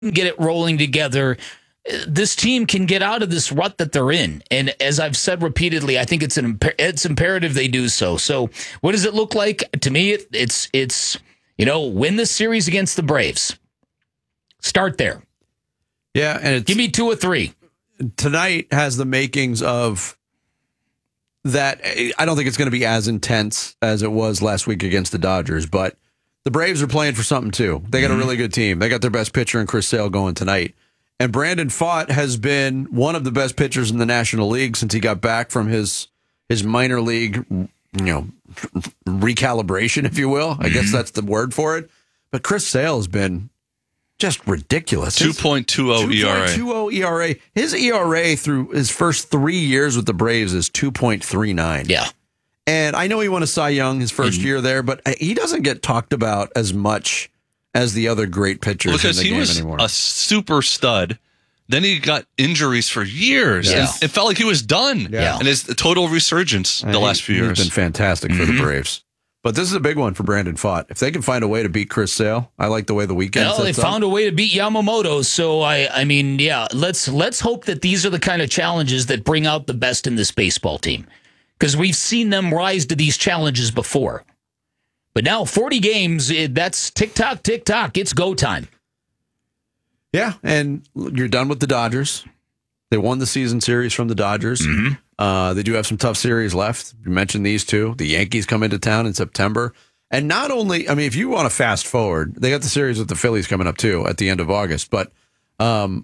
get it rolling together, this team can get out of this rut that they're in. And as I've said repeatedly, I think it's imperative they do so. So what does it look like? To me, it's win the series against the Braves. Start there. Yeah, and give me 2 or 3. Tonight has the makings of that. I don't think it's going to be as intense as it was last week against the Dodgers, but the Braves are playing for something too. They got a really good team. They got their best pitcher in Chris Sale going tonight. And Brandon Pfaadt has been one of the best pitchers in the National League since he got back from his minor league, recalibration, if you will. I guess that's the word for it. But Chris Sale has been just ridiculous. 2.20 ERA. 2.20 ERA. His ERA through his first 3 years with the Braves is 2.39. Yeah. And I know he won a Cy Young his first year there, but he doesn't get talked about as much as the other great pitchers because in the game he anymore. was a super stud. Then he got injuries for years. Yeah. And it felt like he was done. Yeah. And his total resurgence the last few years. He's been fantastic for the Braves. But this is a big one for Brandon Pfaadt. If they can find a way to beat Chris Sale, I like the way the weekend sets up. They found a way to beat Yamamoto. So, I mean, let's hope that these are the kind of challenges that bring out the best in this baseball team. Because we've seen them rise to these challenges before. But now 40 games, that's tick-tock, tick-tock. It's go time. Yeah, and you're done with the Dodgers. They won the season series from the Dodgers. They do have some tough series left. You mentioned these two. The Yankees come into town in September. And not only, I mean, if you want to fast forward, they got the series with the Phillies coming up too at the end of August. But kind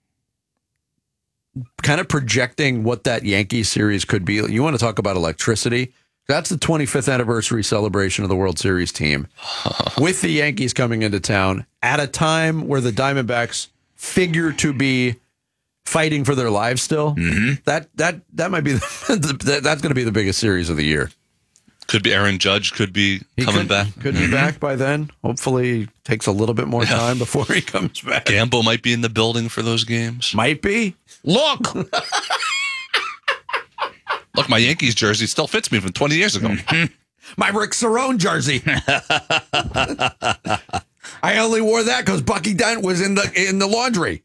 of projecting what that Yankees series could be. You want to talk about electricity? That's the 25th anniversary celebration of the World Series team with the Yankees coming into town at a time where the Diamondbacks figure to be fighting for their lives still. That might be that's going to be the biggest series of the year. Could be Aaron Judge could be coming back. Could be back by then. Hopefully takes a little bit more time before he comes back. Gamble might be in the building for those games. Might be. Look, my Yankees jersey still fits me from 20 years ago. My Rick Cerrone jersey. I only wore that because Bucky Dent was in the laundry.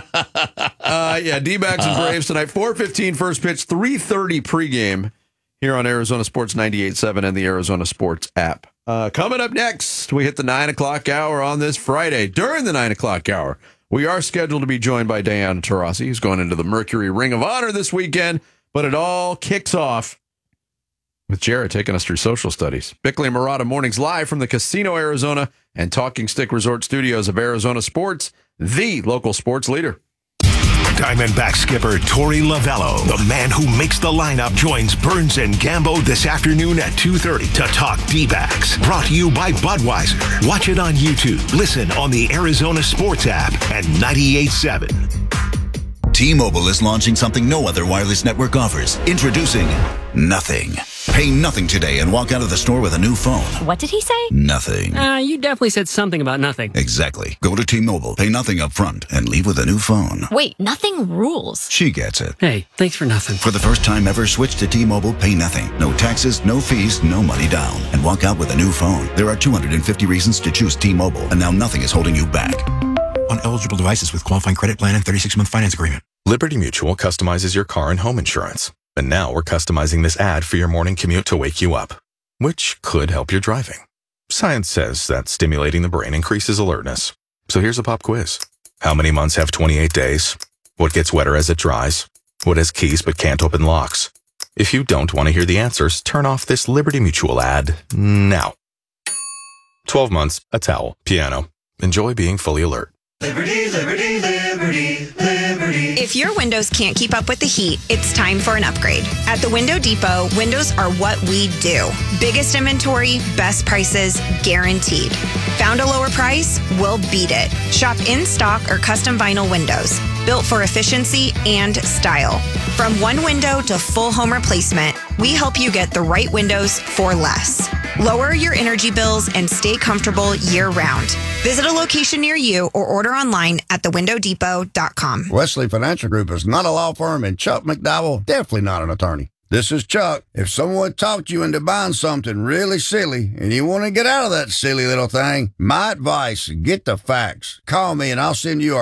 D-backs and Braves tonight. 4:15 first pitch, 3:30 pregame here on Arizona Sports 98.7 and the Arizona Sports app. Coming up next, we hit the 9 o'clock hour on this Friday. During the 9 o'clock hour, we are scheduled to be joined by Diana Taurasi, who's going into the Mercury Ring of Honor this weekend. But it all kicks off with Jared taking us through social studies. Bickley and Murata mornings live from the Casino Arizona and Talking Stick Resort Studios of Arizona Sports, the local sports leader. Diamondback skipper Torey Lovello, the man who makes the lineup, joins Burns and Gambo this afternoon at 2:30 to talk D-backs. Brought to you by Budweiser. Watch it on YouTube. Listen on the Arizona Sports app and 98.7. T-Mobile is launching something no other wireless network offers. Introducing Nothing. Pay nothing today and walk out of the store with a new phone. What did he say? Nothing. You definitely said something about nothing. Exactly. Go to T-Mobile, pay nothing up front, and leave with a new phone. Wait, nothing rules. She gets it. Hey, thanks for nothing. For the first time ever, switch to T-Mobile, pay nothing. No taxes, no fees, no money down. And walk out with a new phone. There are 250 reasons to choose T-Mobile, and now nothing is holding you back. On eligible devices with qualifying credit plan and 36-month finance agreement. Liberty Mutual customizes your car and home insurance. And now we're customizing this ad for your morning commute to wake you up, which could help your driving. Science says that stimulating the brain increases alertness. So here's a pop quiz. How many months have 28 days? What gets wetter as it dries? What has keys but can't open locks? If you don't want to hear the answers, turn off this Liberty Mutual ad now. 12 months, a towel, piano. Enjoy being fully alert. Liberty, liberty, liberty, liberty. If your windows can't keep up with the heat, it's time for an upgrade. At the Window Depot, windows are what we do. Biggest inventory, best prices, guaranteed. Found a lower price? We'll beat it. Shop in stock or custom vinyl windows, built for efficiency and style. From one window to full home replacement, we help you get the right windows for less. Lower your energy bills and stay comfortable year-round. Visit a location near you or order online at thewindowdepot.com. Wesley Financial Group is not a law firm, and Chuck McDowell, definitely not an attorney. This is Chuck. If someone talked you into buying something really silly and you want to get out of that silly little thing, my advice, get the facts. Call me and I'll send you